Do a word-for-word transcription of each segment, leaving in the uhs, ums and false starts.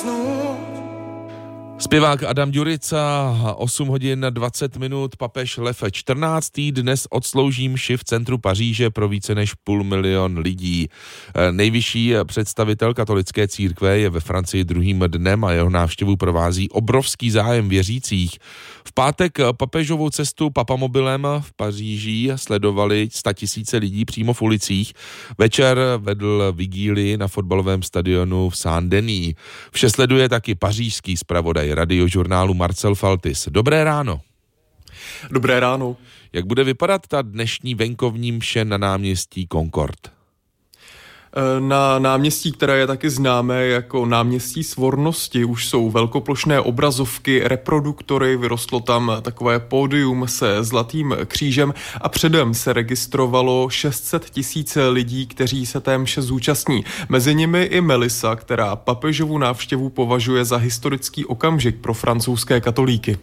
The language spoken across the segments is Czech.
usnout. Zpěvák Adam Ďurica, osm hodin dvacet minut, papež Lev čtrnáctý dnes odslouží mši v centru Paříže pro více než půl milion lidí. Nejvyšší představitel katolické církve je ve Francii druhým dnem a jeho návštěvu provází obrovský zájem věřících. V pátek papežovou cestu papamobilem v Paříži sledovali statisíce lidí přímo v ulicích. Večer vedl vigílii na fotbalovém stadionu v Saint-Denis. Vše sleduje taky pařížský zpravodaj radiožurnálu Marcel Faltis. Dobré ráno. Dobré ráno. Jak bude vypadat ta dnešní venkovní mše na náměstí Concorde? Na náměstí, které je taky známé jako náměstí Svornosti, už jsou velkoplošné obrazovky, reproduktory, vyrostlo tam takové pódium se zlatým křížem a předem se registrovalo šest set tisíc lidí, kteří se té mše zúčastní. Mezi nimi i Melissa, která papežovu návštěvu považuje za historický okamžik pro francouzské katolíky.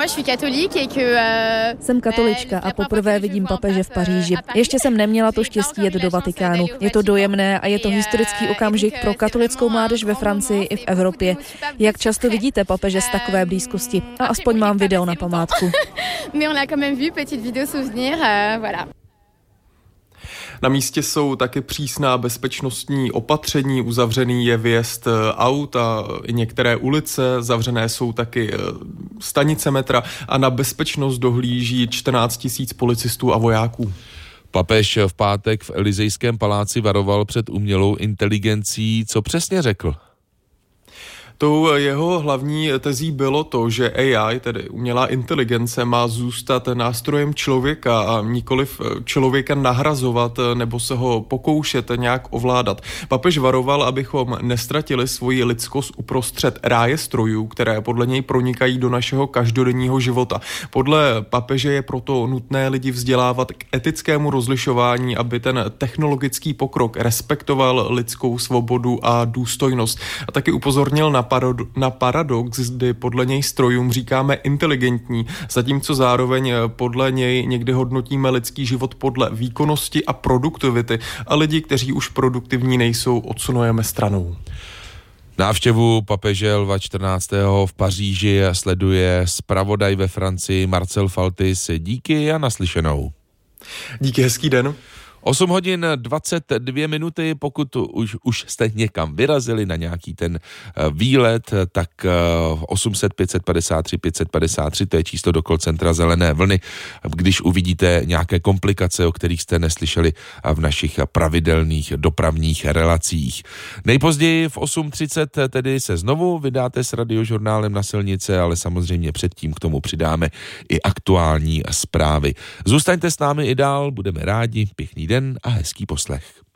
Jsem katolička a poprvé vidím papeže v Paříži. Ještě jsem neměla to štěstí jet do Vatikánu. Je to dojemné a je to historický okamžik pro katolickou mládež ve Francii i v Evropě. Jak často vidíte papeže z takové blízkosti? A aspoň mám video na památku. Na místě jsou taky přísná bezpečnostní opatření, uzavřený je vjezd aut a některé ulice, zavřené jsou taky stanice metra a na bezpečnost dohlíží čtrnáct tisíc policistů a vojáků. Papež v pátek v Elysejském paláci varoval před umělou inteligencí. Co přesně řekl? Tou jeho hlavní tezí bylo to, že A I, tedy umělá inteligence, má zůstat nástrojem člověka a nikoliv člověka nahrazovat nebo se ho pokoušet nějak ovládat. Papež varoval, abychom nestratili svoji lidskost uprostřed ráje strojů, které podle něj pronikají do našeho každodenního života. Podle papeže je proto nutné lidi vzdělávat k etickému rozlišování, aby ten technologický pokrok respektoval lidskou svobodu a důstojnost. A taky upozornil na na paradox, kdy podle něj strojům říkáme inteligentní, zatímco zároveň podle něj někdy hodnotíme lidský život podle výkonnosti a produktivity a lidi, kteří už produktivní nejsou, odsunujeme stranou. Návštěvu papeže Lva čtrnáctého v Paříži sleduje zpravodaj ve Francii Marcel Faltis. Díky a naslyšenou. Díky, hezký den. osm hodin dvacet dvě minuty, pokud už, už jste někam vyrazili na nějaký ten výlet, tak osm set pět set padesát tři pět set padesát tři, to je číslo do call centra Zelené vlny, když uvidíte nějaké komplikace, o kterých jste neslyšeli v našich pravidelných dopravních relacích. Nejpozději v osm třicet tedy se znovu vydáte s radiožurnálem na silnice, ale samozřejmě předtím k tomu přidáme i aktuální zprávy. Zůstaňte s námi i dál, budeme rádi, pěkný den a hezký poslech.